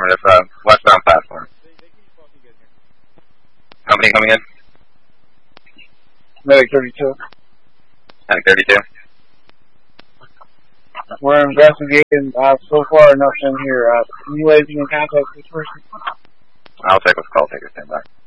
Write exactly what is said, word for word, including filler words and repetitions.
Affirmative. Uh, westbound platform. Company coming in? Medic thirty-two. Medic thirty-two. We're investigating, uh, so far nothing here. Uh, anyways, you can contact this person. I'll take what's called. Take a stand by.